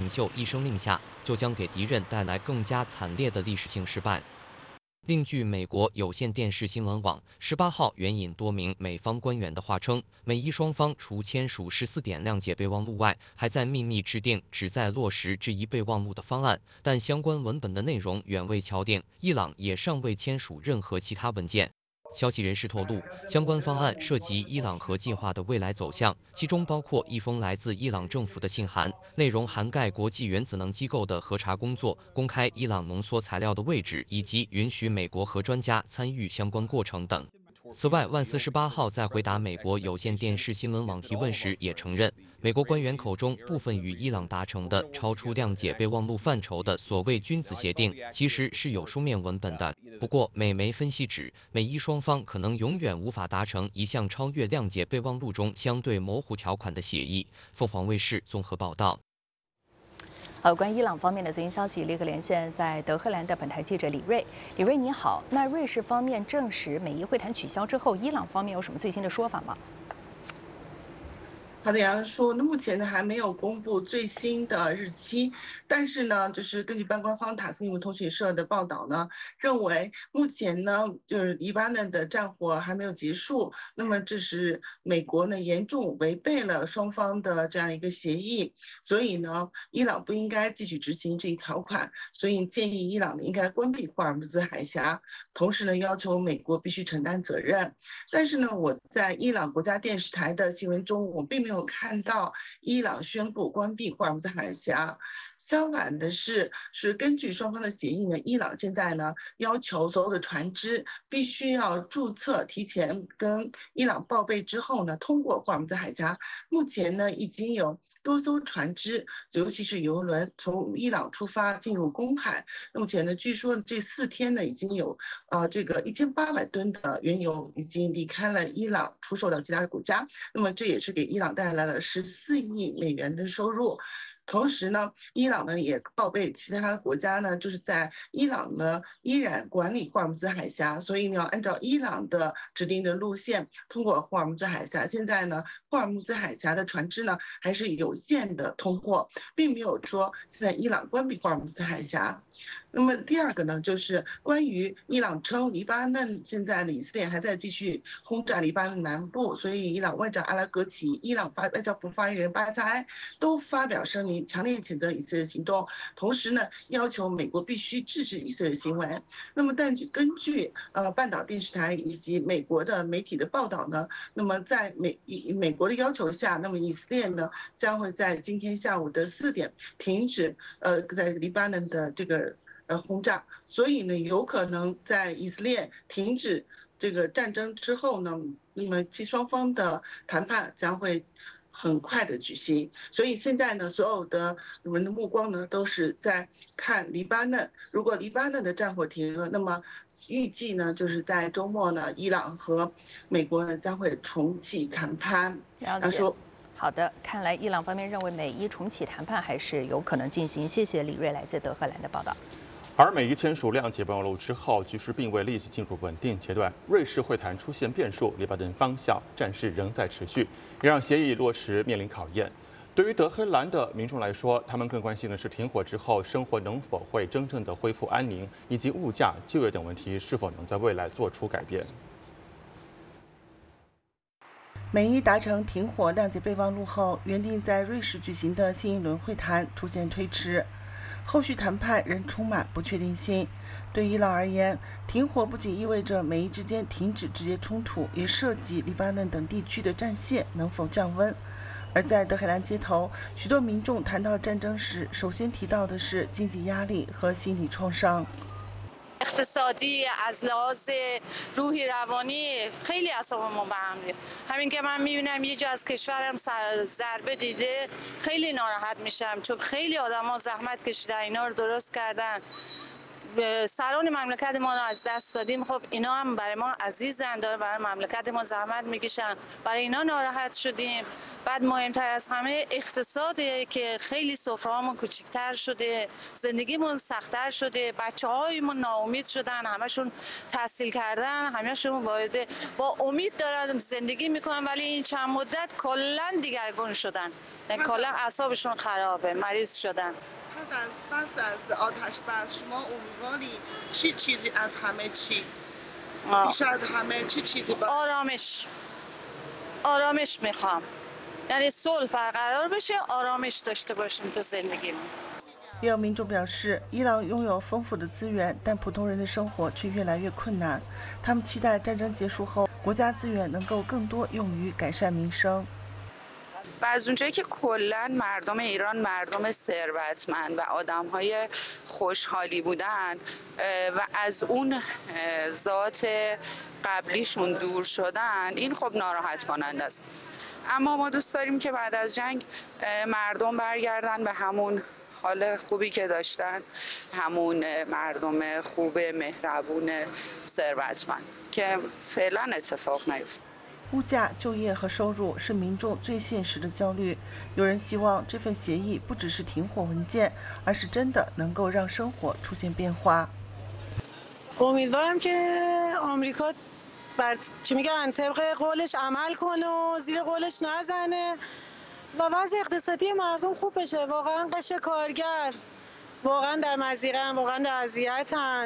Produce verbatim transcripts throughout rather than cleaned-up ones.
袖一声令下，就将给敌人带来更加惨烈的历史性失败。 另据美国有线电视新闻网十八号援引多名美方官员的话称，美伊双方除签署十四点谅解备忘录外，还在秘密制定旨在落实这一备忘录的方案，但相关文本的内容远未敲定，伊朗也尚未签署任何其他文件。 消息人士透露，相关方案涉及伊朗核计划的未来走向，其中包括一封来自伊朗政府的信函，内容涵盖国际原子能机构的核查工作、公开伊朗浓缩材料的位置，以及允许美国核专家参与相关过程等。 此外，万斯十八号在回答美国有线电视新闻网提问时也承认，美国官员口中部分与伊朗达成的超出谅解备忘录范畴的所谓君子协定，其实是有书面文本的。不过，美媒分析指，美伊双方可能永远无法达成一项超越谅解备忘录中相对模糊条款的协议。凤凰卫视综合报道。 呃，关于伊朗方面的最新消息，立刻连线在德黑兰的本台记者李锐。李锐，你好。那瑞士方面证实美伊会谈取消之后，伊朗方面有什么最新的说法吗？ 好的，杨叔，那目前呢还没有公布最新的日期，但是呢，就是根据半官方塔斯尼姆通讯社的报道呢，认为目前呢就是黎巴嫩的战火还没有结束，那么这是美国呢严重违背了双方的这样一个协议，所以呢，伊朗不应该继续执行这一条款，所以建议伊朗呢应该关闭霍尔木兹海峡，同时呢要求美国必须承担责任。但是呢，我在伊朗国家电视台的新闻中，我并没有 没有看到伊朗宣布关闭霍尔木兹海峡，相反的是，是根据双方的协议呢，伊朗现在呢要求所有的船只必须要注册，提前跟伊朗报备之后呢，通过霍尔木兹海峡。目前呢，已经有多艘船只，尤其是油轮从伊朗出发进入公海。目前呢，据说这四天呢，已经有呃这个一千八百吨的原油已经离开了伊朗，出售到其他国家。那么这也是给伊朗带来了十四亿美元的收入。同时呢，伊朗呢也报备其他国家呢，就是在伊朗呢依然管理霍尔木兹海峡，所以呢要按照伊朗的指定的路线通过霍尔木兹海峡。现在呢，霍尔木兹海峡的船只呢还是有限的通过，并没有说现在伊朗关闭霍尔木兹海峡。那么第二个呢，就是关于伊朗称黎巴嫩现在呢以色列还在继续轰炸黎巴嫩南部，所以伊朗外长阿拉格齐、伊朗发外交部发言人巴扎埃都发表声明，强烈谴责以色列行动，同时呢要求美国必须制止以色列行为。那么但根据呃半岛电视台以及美国的媒体的报道呢，那么在美以美国的要求下，那么以色列呢将会在今天下午的四点停止呃在黎巴嫩的这个 呃，轰炸，所以呢，有可能在以色列停止这个战争之后呢，那么这双方的谈判将会很快的举行。所以现在呢，所有的人的目光呢都是在看黎巴嫩。如果黎巴嫩的战火停了，那么预计呢就是在周末呢，伊朗和美国呢将会重启谈判。 了解。好的，看来伊朗方面认为美伊重启谈判还是有可能进行。谢谢李锐来自德黑兰的报道。 而美伊签署谅解备忘录之后，局势并未立即进入稳定阶段。瑞士会谈出现变数，黎巴嫩方向战事仍在持续，也让协议落实面临考验。对于德黑兰的民众来说，他们更关心的是停火之后生活能否会真正的恢复安宁，以及物价、就业等问题是否能在未来做出改变。 美伊达成停火谅解备忘录后，原定在瑞士举行的新一轮会谈出现推迟，后续谈判仍充满不确定性。对伊朗而言，停火不仅意味着美伊之间停止直接冲突，也涉及黎巴嫩等地区的战线能否降温。而在德黑兰街头，许多民众谈到战争时，首先提到的是经济压力和心理创伤。 اقتصادی از لحاظ روحی روانی خیلی اعصابمون به هم ریخت. همین که من میبینم یه جا از کشورم ضربه دیده خیلی ناراحت میشم چون خیلی آدما زحمت کشیدن اینا رو درست کردن سران مملکت ما رو از دست دادیم. خب اینا هم برای ما عزیزن، داره برای مملکت ما زحمت میکشن، برای اینا ناراحت شدیم. بعد مهمتر از همه اقتصاده که خیلی سفره‌هامون کوچیک‌تر شده، زندگیمون سخت‌تر شده، بچه‌هایمون ناامید شدن، همشون تحصیل کردن، همشون وارد با امید دارن زندگی میکنن، ولی این چند مدت کلاً دیگرگون شدن، یعنی کلاً اعصابشون خرابه، مریض شدن. پس از پس از آتش بس شما امیدواری چی چیزی از همه چی؟ بیش از همه چی چیزی با... آرامش. آرامش میخوام. یعنی صلح برقرار بشه، آرامش داشته باشیم تو زندگیمون. 也有民众表示，伊朗拥有丰富的资源，但普通人的生活却越来越困难。他们期待战争结束后，国家资源能够更多用于改善民生。 و از اونجایی که کلا مردم ایران مردم ثروتمند و آدم‌های خوشحالی بودن و از اون ذات قبلیشون دور شدن، این خب ناراحت کننده است. اما ما دوست داریم که بعد از جنگ مردم برگردن به همون حال خوبی که داشتن، همون مردم خوب مهربون ثروتمند که فعلا اتفاق نیفتاد. 物价、就业和收入是民众最现实的焦虑。有人希望这份协议不只是停火文件，而是真的能够让生活出现变化。 امیدوارم که آمریکا بر چی میگن طبق قولش عمل کنه و زیر قولش نزنه و وضع اقتصادی مردم خوب بشه. واقعا قشر کارگر واقعا در مضیقه‌ان، واقعا در اذیتن.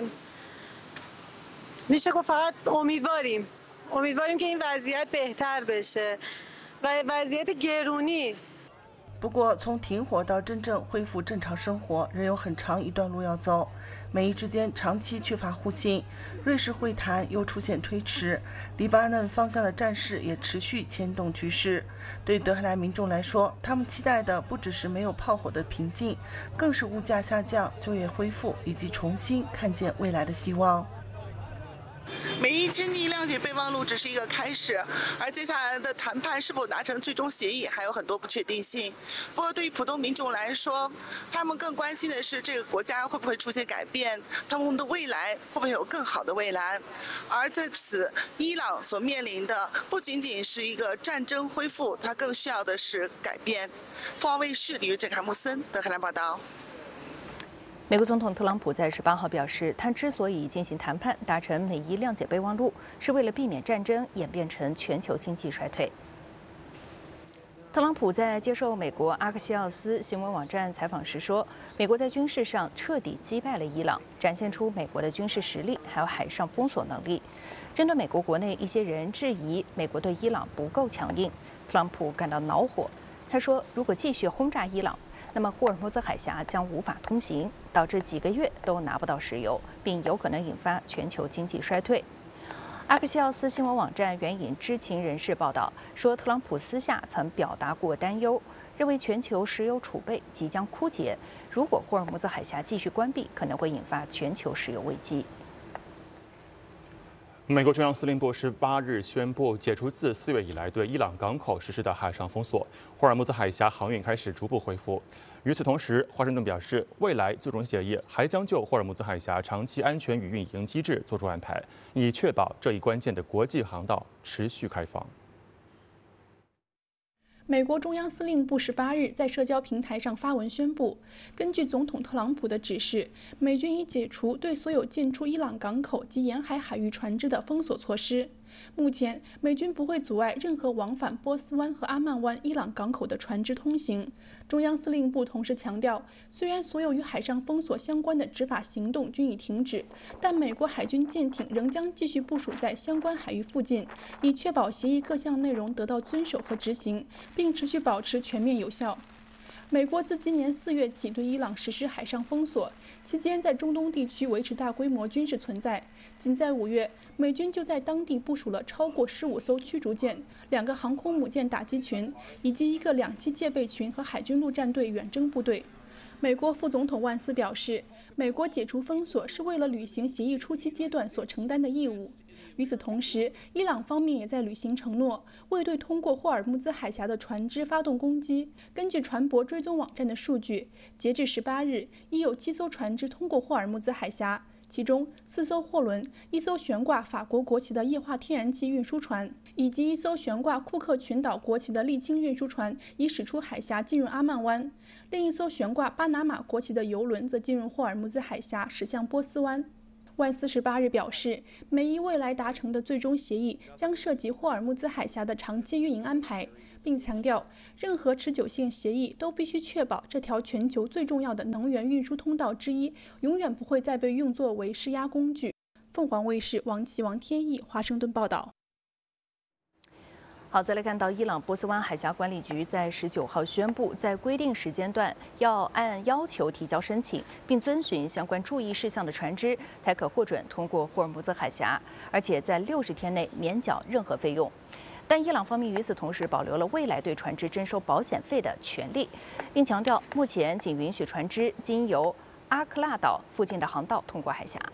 میشه گفت فقط امیدواریم امیدواریم که این وضعیت بهتر بشه و وضعیت گرونی 不过，从停火到真正恢复正常生活，仍有很长一段路要走。美伊之间长期缺乏互信，瑞士会谈又出现推迟，黎巴嫩方向的战事也持续牵动局势。对德黑兰民众来说，他们期待的不只是没有炮火的平静，更是物价下降、就业恢复以及重新看见未来的希望。 美伊签订谅解备忘录只是一个开始，而接下来的谈判是否达成最终协议还有很多不确定性。不过，对于普通民众来说，他们更关心的是这个国家会不会出现改变，他们的未来会不会有更好的未来。而在此，伊朗所面临的不仅仅是一个战争恢复，它更需要的是改变。凤凰卫视李玉珍、卡穆森德黑兰报道。 美国总统特朗普在十八号表示，他之所以进行谈判，达成美伊谅解备忘录，是为了避免战争演变成全球经济衰退。特朗普在接受美国阿克西奥斯新闻网站采访时说，美国在军事上彻底击败了伊朗，展现出美国的军事实力，还有海上封锁能力。针对美国国内一些人质疑美国对伊朗不够强硬，特朗普感到恼火。他说，如果继续轰炸伊朗， 那么，霍尔木兹海峡将无法通行，导致几个月都拿不到石油，并有可能引发全球经济衰退。阿克西奥斯新闻网站援引知情人士报道说，特朗普私下曾表达过担忧，认为全球石油储备即将枯竭，如果霍尔木兹海峡继续关闭，可能会引发全球石油危机。 美国中央司令部十八日宣布解除自四月以来对伊朗港口实施的海上封锁，霍尔木兹海峡航运开始逐步恢复。与此同时，华盛顿表示，未来最终协议还将就霍尔木兹海峡长期安全与运营机制作出安排，以确保这一关键的国际航道持续开放。 美国中央司令部十八日在社交平台上发文宣布，根据总统特朗普的指示，美军已解除对所有进出伊朗港口及沿海海域船只的封锁措施。目前，美军不会阻碍任何往返波斯湾和阿曼湾伊朗港口的船只通行。中央司令部同时强调，虽然所有与海上封锁相关的执法行动均已停止，但美国海军舰艇仍将继续部署在相关海域附近，以确保协议各项内容得到遵守和执行，并持续保持全面有效。 美国自今年四月起对伊朗实施海上封锁，期间在中东地区维持大规模军事存在。仅在五月，美军就在当地部署了超过十五艘驱逐舰、两个航空母舰打击群，以及一个两栖戒备群和海军陆战队远征部队。美国副总统万斯表示，美国解除封锁是为了履行协议初期阶段所承担的义务。 与此同时，伊朗方面也在履行承诺，未对通过霍尔木兹海峡的船只发动攻击。根据船舶追踪网站的数据，截至十八日，已有七艘船只通过霍尔木兹海峡， 其中四艘货轮、一艘悬挂法国国旗的液化天然气运输船，以及一艘悬挂库克群岛国旗的沥青运输船已驶出海峡进入阿曼湾，另一艘悬挂巴拿马国旗的油轮则进入霍尔木兹海峡驶向波斯湾。外司十八日表示，美伊未来达成的最终协议将涉及霍尔木兹海峡的长期运营安排，并强调，任何持久性协议都必须确保这条全球最重要的能源运输通道之一永远不会再被用作为施压工具。凤凰卫视王琦、王天意华盛顿报道。 好，再来看到伊朗波斯湾海峡管理局在十九号宣布，在规定时间段要按要求提交申请，并遵循相关注意事项的船只，才可获准通过霍尔木兹海峡，而且在六十天内免缴任何费用。但伊朗方面与此同时保留了未来对船只征收保险费的权利，并强调目前仅允许船只经由阿克拉岛附近的航道通过海峡。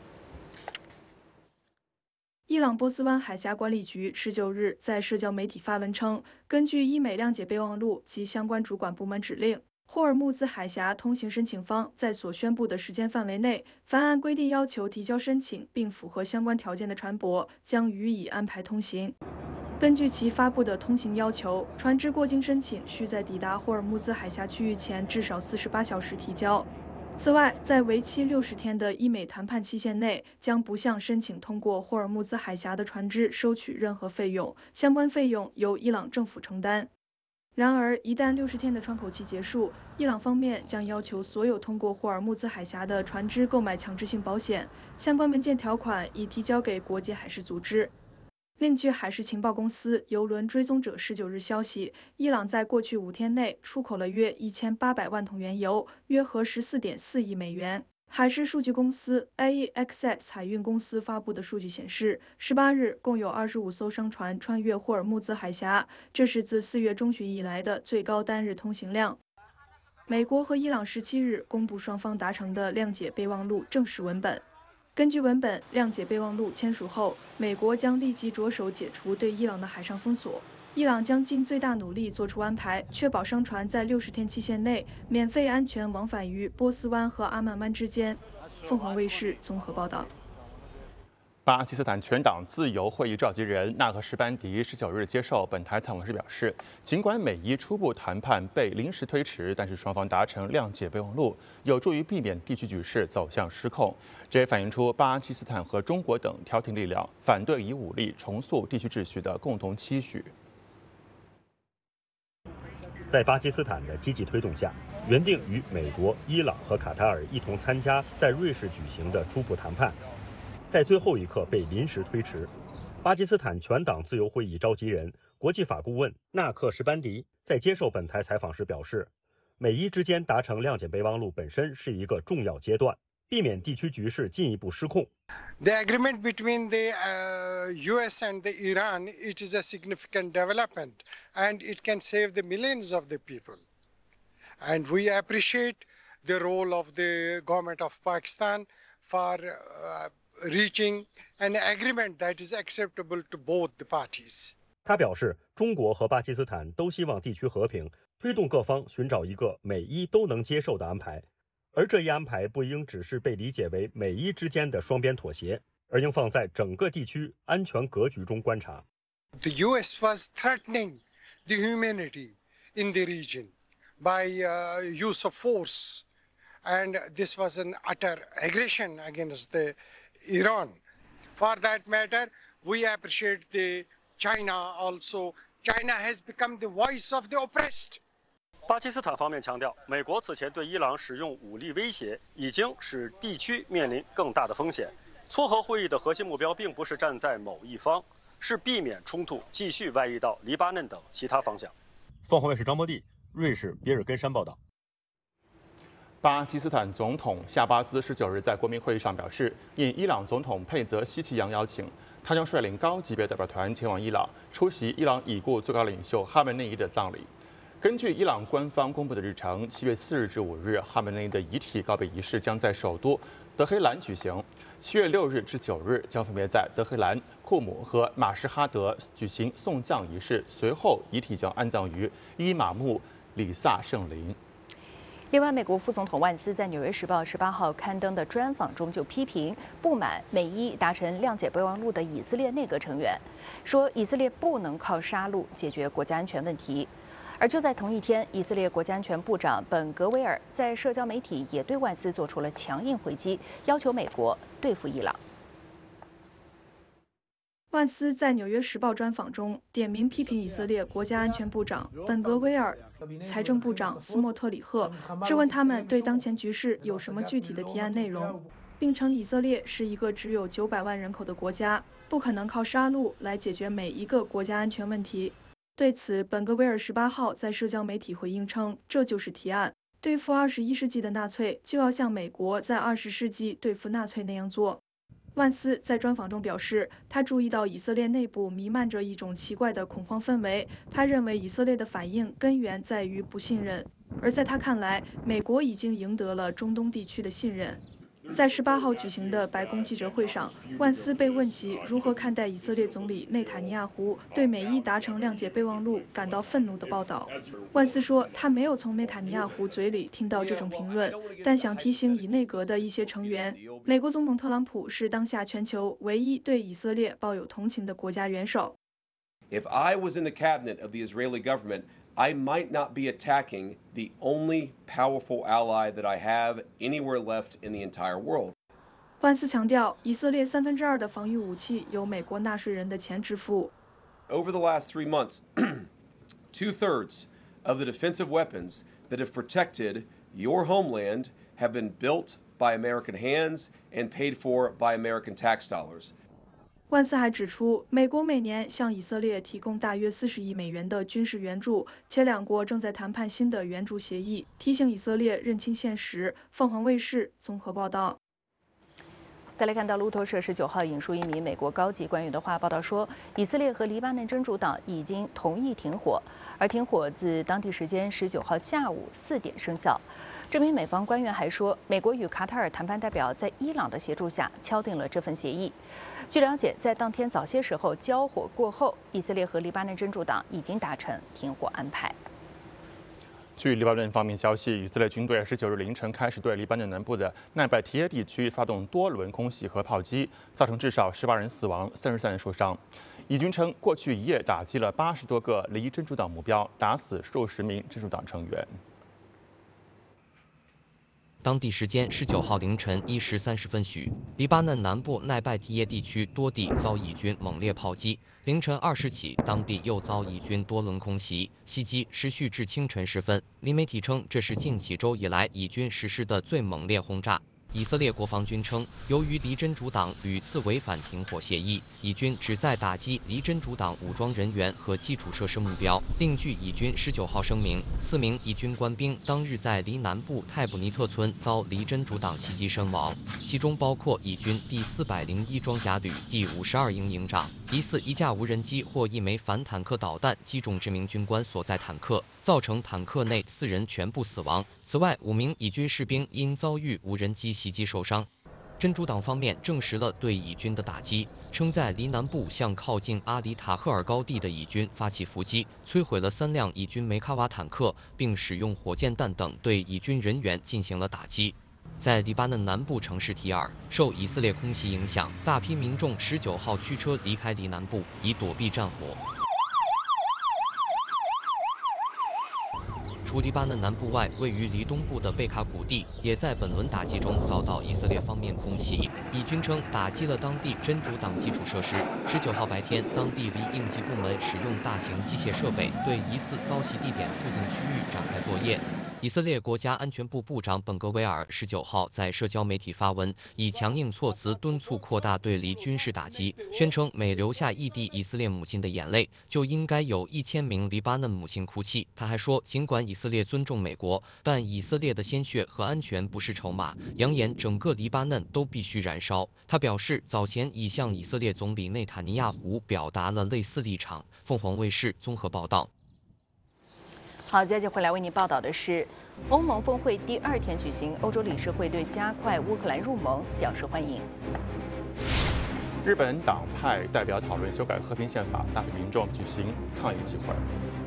伊朗波斯湾海峡管理局十九日在社交媒体发文称，根据伊美谅解备忘录及相关主管部门指令，霍尔木兹海峡通行申请方在所宣布的时间范围内，凡按规定要求提交申请并符合相关条件的船舶，将予以安排通行。根据其发布的通行要求，船只过境申请需在抵达霍尔木兹海峡区域前至少四十八小时提交。此外，在为期六十天的伊美谈判期限内，将不向申请通过霍尔木兹海峡的船只收取任何费用，相关费用由伊朗政府承担。然而，一旦六十天的窗口期结束，伊朗方面将要求所有通过霍尔木兹海峡的船只购买强制性保险，相关文件条款已提交给国际海事组织。另据海事情报公司邮轮追踪者十九日消息，伊朗在过去五天内出口了约一千八百万桶原油，约合十四点四亿美元。海事数据公司 A E X S 海运公司发布的数据显示，十八日共有二十五艘商船穿越霍尔木兹海峡，这是自四月中旬以来的最高单日通行量。美国和伊朗十七日公布双方达成的谅解备忘录正式文本。根据文本，谅解备忘录签署后，美国将立即着手解除对伊朗的海上封锁。伊朗将尽最大努力做出安排，确保商船在六十天期限内免费安全往返于波斯湾和阿曼湾之间。凤凰卫视综合报道。 巴基斯坦全党自由会议召集人纳克什班迪十九日接受本台采访时表示，尽管美伊初步谈判被临时推迟，但是双方达成谅解备忘录，有助于避免地区局势走向失控。这也反映出巴基斯坦和中国等调停力量反对以武力重塑地区秩序的共同期许。 在巴基斯坦的积极推动下，原定与美国、伊朗和卡塔尔一同参加在瑞士举行的初步谈判，在最后一刻被临时推迟。巴基斯坦全党自由会议召集人、国际法顾问纳克什班迪在接受本台采访时表示，美伊之间达成谅解备忘录本身是一个重要阶段，避免地区局势进一步失控。 The agreement between the uh, U S and the Iran, it is a significant development, and it can save the millions of the people. And we appreciate the role of the government of Pakistan for uh, reaching an agreement that is acceptable to both the parties. 他表示，中国和巴基斯坦都希望地区和平，推动各方寻找一个美伊都能接受的安排。而这一安排不应只是被理解为美伊之间的双边妥协，而应放在整个地区安全格局中观察。 The U S was threatening the humanity in the region by uh, use of force, and this was an utter aggression against the Iran. For that matter, we appreciate the China also. China has become the voice of the oppressed. 巴基斯坦方面强调，美国此前对伊朗使用武力威胁，已经使地区面临更大的风险。撮合会议的核心目标并不是站在某一方，是避免冲突继续外溢到黎巴嫩等其他方向。凤凰卫视张博地，瑞士比尔根山报道。 巴基斯坦总统夏巴兹十九日在国民会议上表示，应伊朗总统佩泽希奇扬邀请，他将率领高级别代表团前往伊朗，出席伊朗已故最高领袖哈梅内伊的葬礼。根据伊朗官方公布的日程，七月四日至五日，哈梅内伊的遗体告别仪式将在首都德黑兰举行；七月六日至九日将分别在德黑兰、库姆和马什哈德举行送葬仪式，随后遗体将安葬于伊玛目里萨圣陵。 另外，美国副总统万斯在《纽约时报》十八号刊登的专访中就批评不满美伊达成谅解备忘录的以色列内阁成员，说以色列不能靠杀戮解决国家安全问题。而就在同一天，以色列国家安全部长本格维尔在社交媒体也对万斯做出了强硬回击，要求美国对付伊朗。 万斯在《纽约时报》专访中点名批评以色列国家安全部长本格维尔、财政部长斯莫特里赫，质问他们对当前局势有什么具体的提案内容，并称以色列是一个只有九百万人口的国家，不可能靠杀戮来解决每一个国家安全问题。对此，本格维尔十八号在社交媒体回应称，这就是提案，对付二十一世纪的纳粹，就要像美国在二十世纪对付纳粹那样做。万斯在专访中表示，他注意到以色列内部弥漫着一种奇怪的恐慌氛围。他认为以色列的反应根源在于不信任，而在他看来，美国已经赢得了中东地区的信任。在十八号举行的白宫记者会上，万斯被问及如何看待以色列总理内塔尼亚胡对美伊达成谅解备忘录感到愤怒的报道。万斯说，他没有从内塔尼亚胡嘴里听到这种评论，但想提醒以内阁的一些成员，美国总统特朗普是当下全球唯一对以色列抱有同情的国家元首。 If I was in the cabinet of the Israeli government, I might not be attacking the only powerful ally that I have anywhere left in the entire world. 万斯强调，以色列三分之二的防御武器由美国纳税人的钱支付。 Over the last three months, two-thirds of the defensive weapons that have protected your homeland have been built by American hands and paid for by American tax dollars. 万斯还指出，美国每年向以色列提供大约四十亿美元的军事援助，且两国正在谈判新的援助协议，提醒以色列认清现实。凤凰卫视综合报道。 再来看到路透社十九号引述一名美国高级官员的话，报道说，以色列和黎巴嫩真主党已经同意停火，而停火自当地时间十九号下午四点生效。这名美方官员还说，美国与卡塔尔谈判代表在伊朗的协助下敲定了这份协议。据了解，在当天早些时候交火过后，以色列和黎巴嫩真主党已经达成停火安排。 据黎巴嫩方面消息，以色列军队十九日凌晨开始对黎巴嫩南部的奈拜提耶地区发动多轮空袭和炮击，造成至少十八人死亡、三十三人受伤。以军称，过去一夜打击了八十多个离真主党目标，打死数十名真主党成员。 当地时间十九号凌晨一时三十分许，黎巴嫩南部奈拜提耶地区多地遭以军猛烈炮击。凌晨二时起，当地又遭以军多轮空袭，袭击持续至清晨时分。黎媒体称，这是近几周以来以军实施的最猛烈轰炸。以色列国防军称，由于离真主党屡次违反停火协议，以军旨在打击离真主党武装人员和基础设施目标。另据以军十九号声明，四名以军官兵当日在离南部泰布尼特村遭离真主党袭击身亡，其中包括以军第四百零一装甲旅第五十二营营长。疑似一架无人机或一枚反坦克导弹击中这名军官所在坦克，造成坦克内四人全部死亡。此外，五名以军士兵因遭遇无人机袭击受伤。真主党方面证实了对以军的打击，称在离南部向靠近阿里塔赫尔高地的以军发起伏击，摧毁了三辆以军梅卡瓦坦克，并使用火箭弹等对以军人员进行了打击。在黎巴嫩南部城市提尔，受以色列空袭影响，大批民众十九号驱车离开黎南部，以躲避战火。除黎巴嫩南部外，位于黎东部的贝卡谷地也在本轮打击中遭到以色列方面空袭。以军称打击了当地真主党基础设施。十九号白天，当地离应急部门使用大型机械设备对疑似遭袭地点附近区域展开作业。以色列国家安全部部长本格维尔十九号在社交媒体发文，以强硬措辞敦促扩大对黎军事打击，宣称每流下一滴以色列母亲的眼泪，就应该有一千名黎巴嫩母亲哭泣。他还说，尽管以色列尊重美国，但以色列的鲜血和安全不是筹码，扬言整个黎巴嫩都必须燃烧。他表示，早前已向以色列总理内塔尼亚胡表达了类似立场。凤凰卫视综合报道。 好，接着回来为您报道的是，欧盟峰会第二天举行，欧洲理事会对加快乌克兰入盟表示欢迎。 日本党派代表讨论修改和平宪法，大批民众举行抗议集会。